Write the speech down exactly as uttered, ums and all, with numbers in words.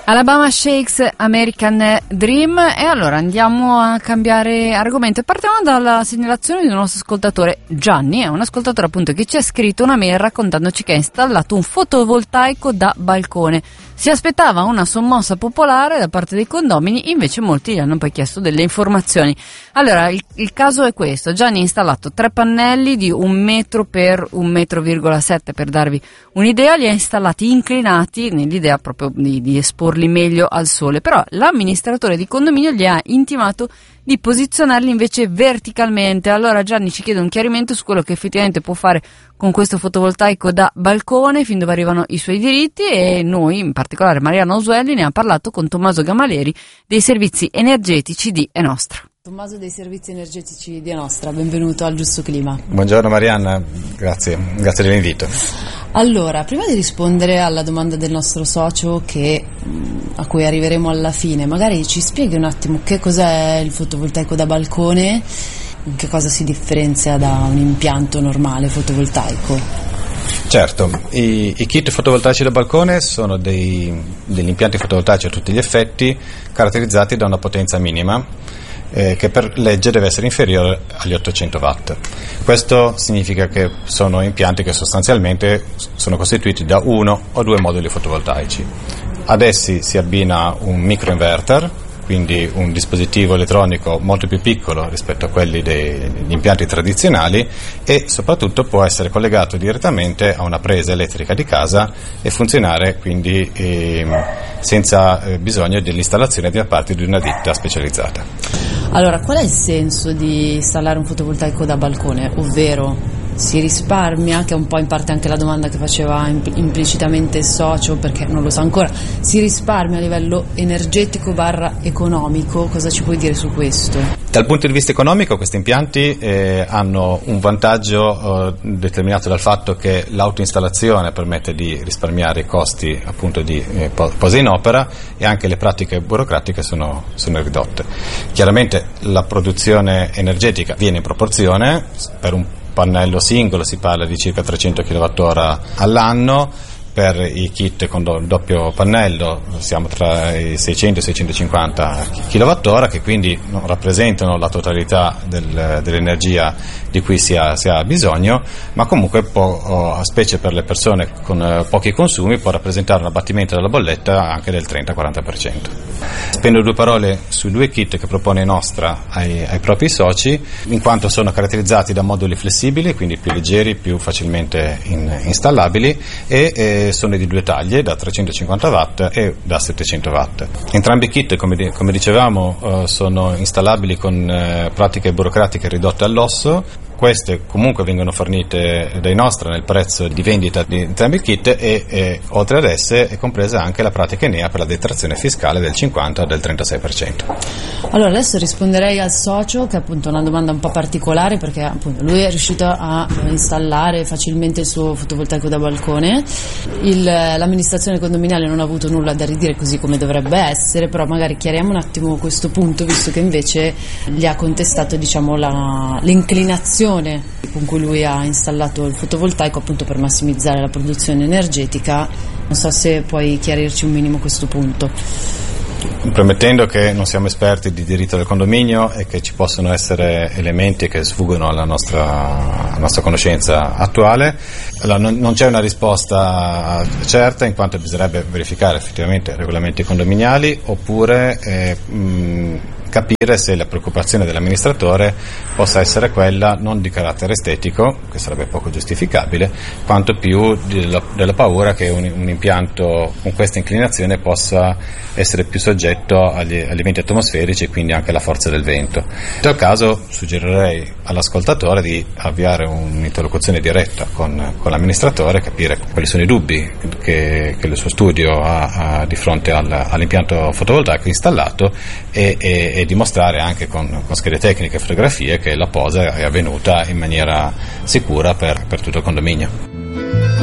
Alabama Shakes, American Dream. E allora andiamo a cambiare argomento e partiamo dalla segnalazione di un nostro ascoltatore. Gianni è un ascoltatore appunto che ci ha scritto una mail raccontandoci che ha installato un fotovoltaico da balcone. Si aspettava una sommossa popolare da parte dei condomini, invece molti gli hanno poi chiesto delle informazioni. Allora, il, il caso è questo: Gianni ha installato tre pannelli di un metro per un metro virgola sette, per darvi un'idea, li ha installati inclinati nell'idea proprio di, di esporli meglio al sole, però l'amministratore di condominio gli ha intimato di posizionarli invece verticalmente. Allora Gianni ci chiede un chiarimento su quello che effettivamente può fare con questo fotovoltaico da balcone, fin dove arrivano i suoi diritti, e noi, in particolare Mariano Osuelli, ne ha parlato con Tommaso Gamaleri dei servizi energetici di Enostra. Tommaso dei servizi energetici di Enostra, benvenuto al Giusto Clima. Buongiorno Marianna, grazie, grazie dell'invito. Allora, prima di rispondere alla domanda del nostro socio, che, a cui arriveremo alla fine, magari ci spieghi un attimo che cos'è il fotovoltaico da balcone, in che cosa si differenzia da un impianto normale fotovoltaico. Certo, i, i kit fotovoltaici da balcone sono dei, degli impianti fotovoltaici a tutti gli effetti caratterizzati da una potenza minima Eh, che per legge deve essere inferiore agli ottocento watt. Questo significa che sono impianti che sostanzialmente sono costituiti da uno o due moduli fotovoltaici. Ad essi si abbina un microinverter, quindi un dispositivo elettronico molto più piccolo rispetto a quelli degli impianti tradizionali, e soprattutto può essere collegato direttamente a una presa elettrica di casa e funzionare quindi eh, senza eh, bisogno dell'installazione da parte di una ditta specializzata. Allora, qual è il senso di installare un fotovoltaico da balcone? Ovvero, si risparmia, che è un po' in parte anche la domanda che faceva implicitamente il socio, perché non lo so ancora, si risparmia a livello energetico barra economico? Cosa ci puoi dire su questo? Dal punto di vista economico questi impianti eh, hanno un vantaggio eh, determinato dal fatto che l'autoinstallazione permette di risparmiare i costi appunto di eh, posa in opera, e anche le pratiche burocratiche sono, sono ridotte. Chiaramente la produzione energetica viene in proporzione. Per un pannello singolo si parla di circa trecento chilowattora all'anno. Per i kit con do, doppio pannello siamo tra i seicento e i seicentocinquanta chilowattora, che quindi non rappresentano la totalità del, dell'energia di cui si ha, si ha bisogno, ma comunque può, specie per le persone con eh, pochi consumi, può rappresentare un abbattimento della bolletta anche del trenta-quaranta per cento. Spendo due parole sui due kit che propone Enostra ai, ai propri soci, in quanto sono caratterizzati da moduli flessibili, quindi più leggeri, più facilmente in, installabili, e eh, sono di due taglie, da trecentocinquanta watt e da settecento watt. Entrambi i kit, come, come dicevamo, eh, sono installabili con eh, pratiche burocratiche ridotte all'osso. Queste comunque vengono fornite dai Enostra nel prezzo di vendita di entrambi i kit, e, e oltre ad esse è compresa anche la pratica Enea per la detrazione fiscale del cinquanta o del trentasei per cento. Allora adesso risponderei al socio, che è appunto una domanda un po' particolare, perché appunto lui è riuscito a installare facilmente il suo fotovoltaico da balcone. Il, l'amministrazione condominiale non ha avuto nulla da ridire, così come dovrebbe essere, però magari chiariamo un attimo questo punto, visto che invece gli ha contestato, diciamo, la, l'inclinazione con cui lui ha installato il fotovoltaico appunto per massimizzare la produzione energetica. Non so se puoi chiarirci un minimo questo punto. Premettendo che non siamo esperti di diritto del condominio e che ci possono essere elementi che sfuggono alla nostra, alla nostra conoscenza attuale, allora non, non c'è una risposta certa, in quanto bisognerebbe verificare effettivamente i regolamenti condominiali, oppure eh, mh, capire se la preoccupazione dell'amministratore possa essere quella non di carattere estetico, che sarebbe poco giustificabile, quanto più della, della paura che un, un impianto con questa inclinazione possa essere più soggetto agli, agli eventi atmosferici, e quindi anche alla forza del vento. In tal caso suggerirei all'ascoltatore di avviare un'interlocuzione diretta con, con l'amministratore, capire quali sono i dubbi che, che il suo studio ha, ha di fronte al, all'impianto fotovoltaico installato, e, e e dimostrare anche con, con schede tecniche e fotografie che la posa è avvenuta in maniera sicura per, per tutto il condominio.